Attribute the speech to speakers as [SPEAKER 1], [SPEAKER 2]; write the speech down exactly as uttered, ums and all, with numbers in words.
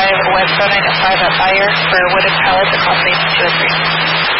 [SPEAKER 1] five West Front at five at Fire for wooden pallets at cost two and three.